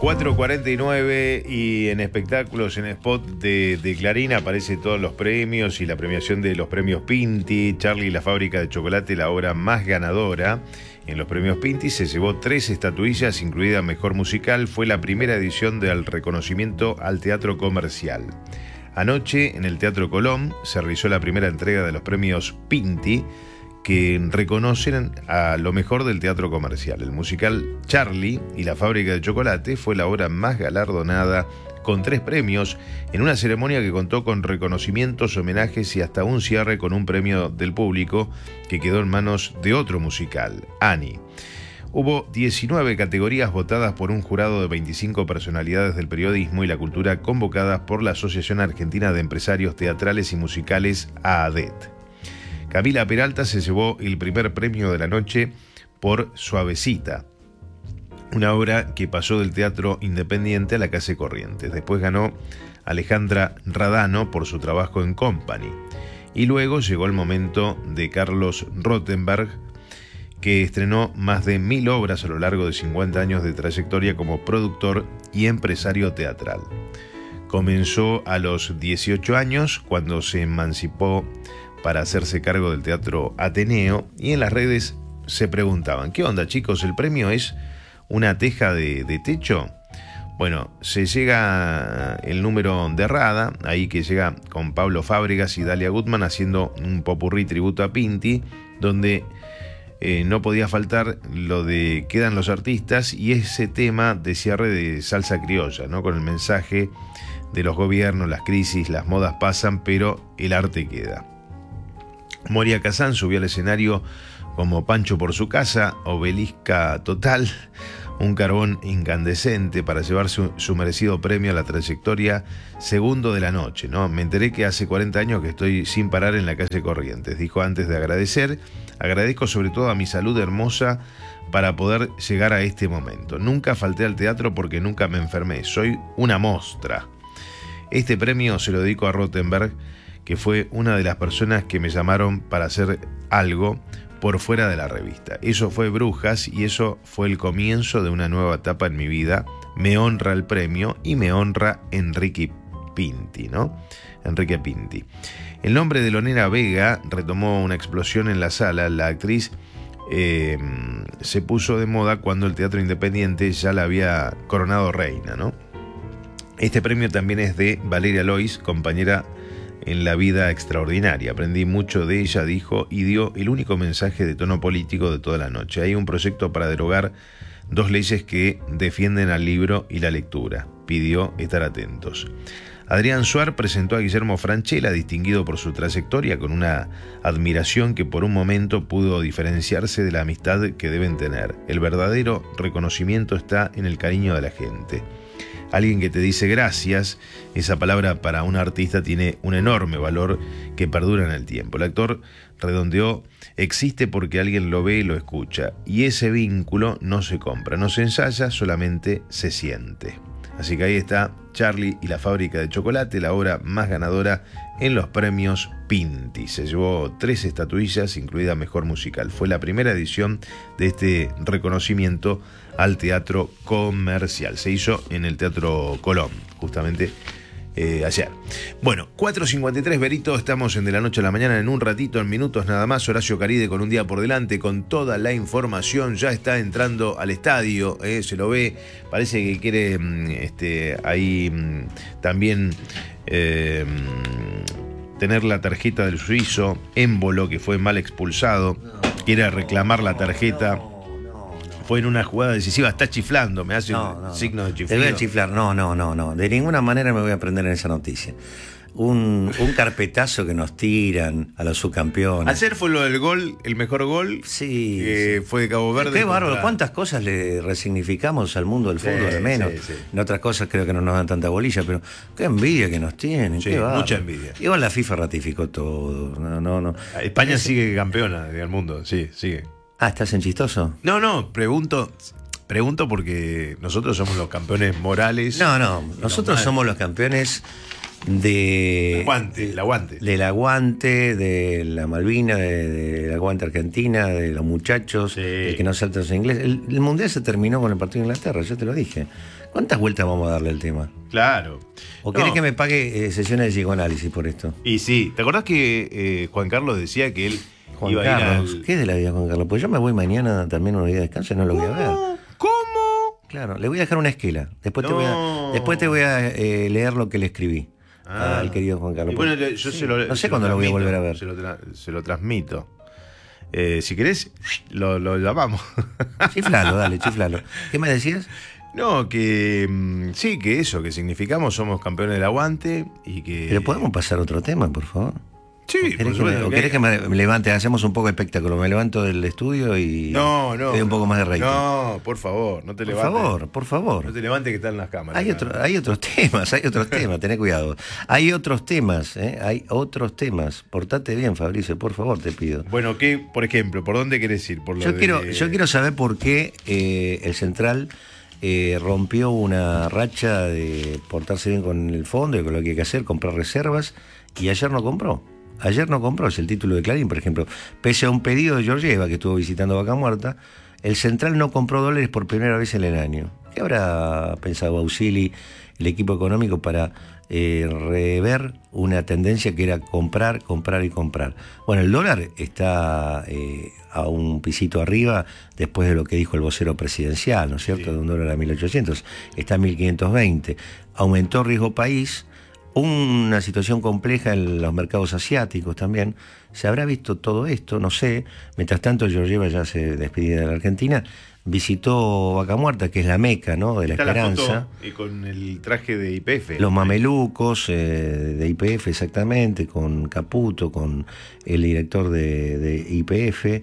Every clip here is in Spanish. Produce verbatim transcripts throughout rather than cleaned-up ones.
cuatro cuarenta y nueve y en espectáculos, en spot de, de Clarín aparece todos los premios y la premiación de los premios Pinti. Charlie y la fábrica de chocolate, la obra más ganadora en los premios Pinti, se llevó tres estatuillas, incluida Mejor Musical. Fue la primera edición del reconocimiento al teatro comercial. Anoche, en el Teatro Colón, se realizó la primera entrega de los premios Pinti, que reconocen a lo mejor del teatro comercial. El musical Charlie y la fábrica de chocolate fue la obra más galardonada, con tres premios, en una ceremonia que contó con reconocimientos, homenajes y hasta un cierre con un premio del público que quedó en manos de otro musical, Annie. Hubo diecinueve categorías votadas por un jurado de veinticinco personalidades del periodismo y la cultura convocadas por la Asociación Argentina de Empresarios Teatrales y Musicales, A A D E T. Camila Peralta se llevó el primer premio de la noche por Suavecita, una obra que pasó del teatro independiente a la calle Corrientes. Después ganó Alejandra Radano por su trabajo en Company. Y luego llegó el momento de Carlos Rothenberg, que estrenó más de mil obras a lo largo de cincuenta años de trayectoria como productor y empresario teatral. Comenzó a los dieciocho años, cuando se emancipó para hacerse cargo del Teatro Ateneo, y en las redes se preguntaban: ¿qué onda, chicos? ¿El premio es una teja de, de techo? Bueno, se llega el número de Rada, ahí que llega con Pablo Fábregas y Dalia Gutman haciendo un popurrí tributo a Pinti, donde eh, no podía faltar lo de Quedan los artistas y ese tema de cierre de salsa criolla, ¿no? Con el mensaje de los gobiernos, las crisis, las modas pasan, pero el arte queda. Moria Kazán subió al escenario como Pancho por su casa, obelisca total, un carbón incandescente para llevar su, su merecido premio a la trayectoria segundo de la noche, ¿no? Me enteré que hace cuarenta años que estoy sin parar en la calle Corrientes, dijo antes de agradecer. Agradezco sobre todo a mi salud hermosa para poder llegar a este momento. Nunca falté al teatro porque nunca me enfermé, soy una mostra. Este premio se lo dedico a Rothenberg, que fue una de las personas que me llamaron para hacer algo por fuera de la revista. Eso fue Brujas y eso fue el comienzo de una nueva etapa en mi vida. Me honra el premio y me honra Enrique Pinti, ¿no? Enrique Pinti. El nombre de Lonera Vega retomó una explosión en la sala. La actriz eh, se puso de moda cuando el teatro independiente ya la había coronado reina, ¿no? Este premio también es de Valeria Lois, compañera en La Vida Extraordinaria. Aprendí mucho de ella, dijo, y dio el único mensaje de tono político de toda la noche. Hay un proyecto para derogar dos leyes que defienden al libro y la lectura. Pidió estar atentos. Adrián Suar presentó a Guillermo Francella, distinguido por su trayectoria, con una admiración que por un momento pudo diferenciarse de la amistad que deben tener. El verdadero reconocimiento está en el cariño de la gente. Alguien que te dice gracias, esa palabra para un artista tiene un enorme valor que perdura en el tiempo. El actor redondeó: existe porque alguien lo ve y lo escucha, y ese vínculo no se compra, no se ensaya, solamente se siente. Así que ahí está Charlie y la fábrica de chocolate, la obra más ganadora en los premios Pinti. Se llevó tres estatuillas, incluida Mejor Musical. Fue la primera edición de este reconocimiento al teatro comercial. Se hizo en el Teatro Colón, justamente eh, ayer. Bueno, cuatro cincuenta y tres, Berito, estamos en De la Noche a la Mañana, en un ratito, en minutos nada más. Horacio Caride con Un Día por Delante, con toda la información. Ya está entrando al estadio, eh, se lo ve, parece que quiere este, ahí también eh, tener la tarjeta del suizo Émbolo, que fue mal expulsado, quiere reclamar la tarjeta. Fue en una jugada decisiva, está chiflando, me hace no, un no, signo de chiflido. Te voy a chiflar, no, no, no, no, de ninguna manera me voy a prender en esa noticia. Un, un carpetazo que nos tiran a los subcampeones. Ayer fue lo del gol, el mejor gol, sí, que sí. fue de Cabo Verde. Qué bárbaro, cuántas cosas le resignificamos al mundo del fútbol, sí, de menos. Sí, sí. En otras cosas creo que no nos dan tanta bolilla, pero qué envidia que nos tienen. Sí, qué mucha envidia. Igual la FIFA ratificó todo. No, no, no. España sigue campeona del mundo, sí, sigue. Ah, ¿estás en chistoso? No, no, pregunto... Pregunto porque nosotros somos los campeones morales. No, no, nosotros somos los campeones de... El aguante, el aguante. Del aguante, de la Malvina, de, del aguante Argentina, de los muchachos, Sí. de que no salten los ingleses. El, el Mundial se terminó con el partido de Inglaterra, yo te lo dije. ¿Cuántas vueltas vamos a darle al tema? Claro. ¿O No. querés que me pague eh, sesiones de psicoanálisis por esto? Y sí, ¿te acordás que eh, Juan Carlos decía que él Juan iba Carlos, a ir al... ¿qué es de la vida de Juan Carlos? Pues yo me voy mañana también a una día de descanso y no lo voy a ver. ¿Cómo? ¿Cómo? Claro, le voy a dejar una esquela. Después, te, No. voy a, después te voy a eh, leer lo que le escribí Ah. al querido Juan Carlos. Y bueno, yo Sí, se lo, no sé se cuándo lo voy a transmito, volver a ver. Se lo, tra- se lo transmito. Eh, si querés, lo, lo llamamos. Chiflalo, dale, chiflalo. ¿Qué me decías? No, que mm, sí, que eso, que significamos, somos campeones del aguante y que... Pero podemos pasar a otro tema, por favor. Sí, ¿O por querés, que me, supuesto, o que- querés que me me levante? Hacemos un poco de espectáculo. Me levanto del estudio y No, no. te doy un poco más de rating. No, por favor, no te por levantes. favor, por favor. No te levantes que están las cámaras. Hay, otro, hay otros temas, hay otros temas, tené cuidado. Hay otros temas, ¿eh? Hay otros temas. Portate bien, Fabricio, por favor, te pido. Bueno, ¿qué, por ejemplo, por dónde querés ir? Por lo Yo de- quiero, yo quiero saber por qué eh, el Central eh, rompió una racha de portarse bien con el fondo y con lo que hay que hacer, comprar reservas, y ayer no compró. Ayer no compró, es el título de Clarín, por ejemplo. Pese a un pedido de Georgieva, que estuvo visitando Vaca Muerta, el Central no compró dólares por primera vez en el año. ¿Qué habrá pensado Ausili, el equipo económico, para eh, rever una tendencia que era comprar, comprar y comprar? Bueno, el dólar está eh, a un pisito arriba después de lo que dijo el vocero presidencial, ¿no es cierto? Sí. De un dólar a mil ochocientos, está a mil quinientos veinte. Aumentó riesgo país. Una situación compleja en los mercados asiáticos también. ¿Se habrá visto todo esto? No sé. Mientras tanto, Georgieva ya se despedía de la Argentina. Visitó Vaca Muerta, que es la meca, ¿no?, de la Está la esperanza. foto, eh, con el traje de I P F. Los mamelucos eh, de I P F, exactamente, con Caputo, con el director de, de I P F,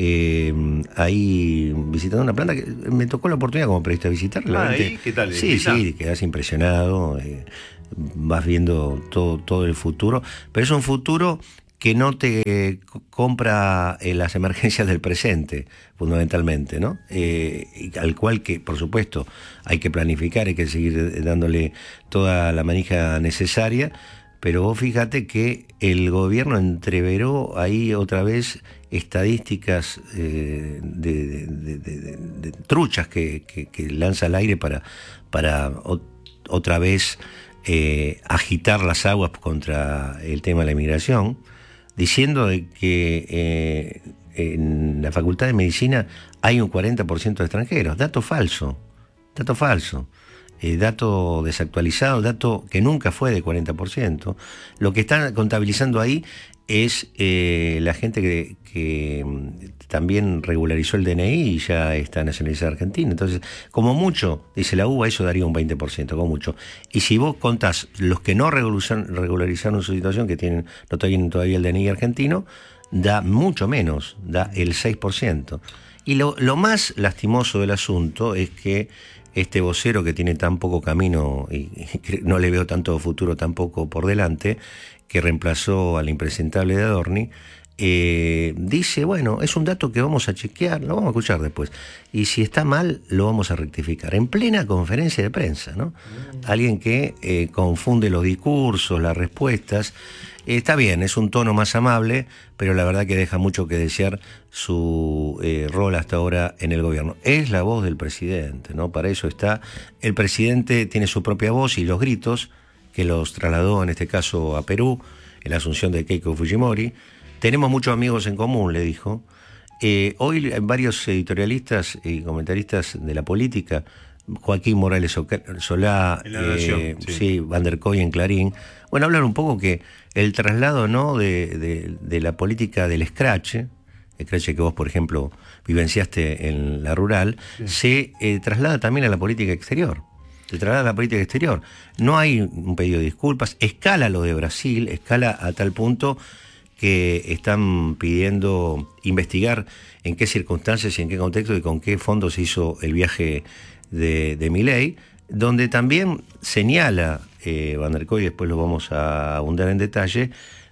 eh, ahí visitando una planta que me tocó la oportunidad como periodista de visitarla. Ah, realmente. ¿y qué tal? Sí, ¿Visita? sí, quedás impresionado, eh, vas viendo todo, todo el futuro, pero es un futuro que no te co- compra eh, las emergencias del presente, fundamentalmente, ¿no? Eh, y al cual que, por supuesto, hay que planificar, hay que seguir dándole toda la manija necesaria, pero vos fíjate que el gobierno entreveró ahí otra vez estadísticas eh, de, de- de- de- de- de truchas que, que- que lanza al aire para, para ot- otra vez eh, agitar las aguas contra el tema de la inmigración, diciendo de que eh, en la Facultad de Medicina hay un cuarenta por ciento de extranjeros. Dato falso, dato falso. Eh, dato desactualizado, dato que nunca fue de cuarenta por ciento. Lo que están contabilizando ahí es eh, la gente que, que mm, también regularizó el D N I y ya está nacionalizada argentina. Entonces, como mucho, dice la U B A, eso daría un veinte por ciento, como mucho. Y si vos contás los que no regularizaron, regularizaron su situación, que tienen, no tienen todavía el D N I argentino, da mucho menos, da el seis por ciento. Y lo, lo más lastimoso del asunto es que este vocero, que tiene tan poco camino y, y que no le veo tanto futuro tampoco por delante, que reemplazó al impresentable de Adorni, eh, dice, bueno, es un dato que vamos a chequear, lo vamos a escuchar después, y si está mal, lo vamos a rectificar. En plena conferencia de prensa, ¿no? Alguien que eh, confunde los discursos, las respuestas. Está bien, es un tono más amable, pero la verdad que deja mucho que desear su eh, rol hasta ahora en el gobierno. Es la voz del presidente, ¿no? Para eso está. El presidente tiene su propia voz y los gritos, que los trasladó en este caso a Perú, en la asunción de Keiko Fujimori. Tenemos muchos amigos en común, le dijo. Eh, hoy varios editorialistas y comentaristas de la política, Joaquín Morales Solá, En La Nación, eh, sí. sí, Van der Koy en Clarín, bueno, hablar un poco que el traslado, ¿no?, de, de, de la política del escrache, escrache que vos, por ejemplo, vivenciaste en la rural, sí, se eh, traslada también a la política exterior. Se traslada a la política exterior. No hay un pedido de disculpas, escala lo de Brasil, escala a tal punto que están pidiendo investigar en qué circunstancias y en qué contexto y con qué fondos se hizo el viaje de, de Milei, donde también señala eh, Van der Koy, después lo vamos a abundar en detalle,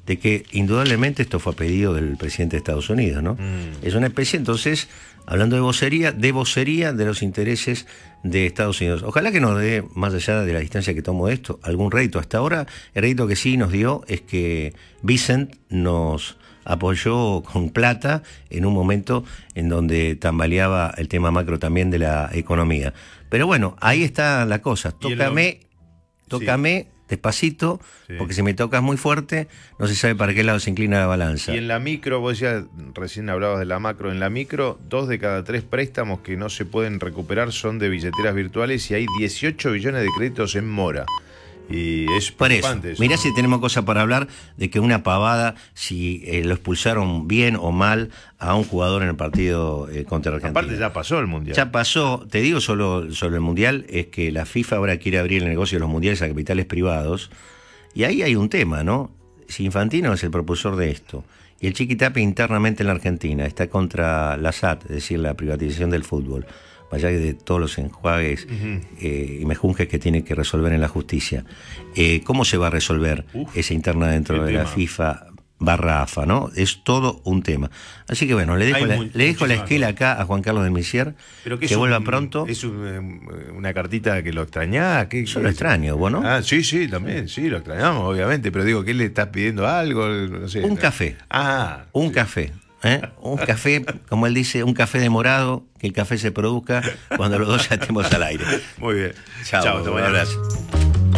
de que indudablemente esto fue a pedido del presidente de Estados Unidos, ¿no? Mm. Es una especie, entonces, hablando de vocería, de vocería de los intereses de Estados Unidos. Ojalá que nos dé, más allá de la distancia que tomo de esto, algún rédito. Hasta ahora, el rédito que sí nos dio es que Vicent nos apoyó con plata en un momento en donde tambaleaba el tema macro también de la economía. Pero bueno, ahí está la cosa. Tócame, lo... tócame... Sí. Despacito, sí. Porque si me tocas muy fuerte, no se sabe para qué lado se inclina la balanza. Y en la micro, vos ya recién hablabas de la macro, en la micro, dos de cada tres préstamos que no se pueden recuperar son de billeteras virtuales y hay dieciocho billones de créditos en mora. Y es por eso, eso. Mirá si tenemos cosas para hablar de que una pavada, si eh, lo expulsaron bien o mal a un jugador en el partido eh, contra Argentina. Aparte ya pasó el Mundial. Ya pasó, te digo solo sobre el Mundial, es que la FIFA ahora quiere abrir el negocio de los mundiales a capitales privados, y ahí hay un tema, ¿no? Si Infantino es el propulsor de esto, y el Chiquitape internamente en la Argentina está contra la S A T, es decir, la privatización del fútbol, allá de todos los enjuagues uh-huh. eh, y mejunjes que tiene que resolver en la justicia. Eh, ¿Cómo se va a resolver Uf, esa interna dentro de tema. La FIFA barra A F A, ¿no? Es todo un tema. Así que bueno, le dejo, la, muy, le dejo la esquela acá a Juan Carlos del Misier, que, que vuelva un, pronto. ¿Es un, una cartita que lo extrañá? ¿Qué, Yo lo extraño, ¿vos no? Ah, sí, sí, también, sí, lo extrañamos, obviamente, pero digo, ¿qué le estás pidiendo algo? No sé, un no. café. Ah. Un sí. café. ¿Eh? Un café, como él dice, un café demorado, que el café se produzca cuando los dos ya estemos al aire. Muy bien. Chao, Chao, un abrazo.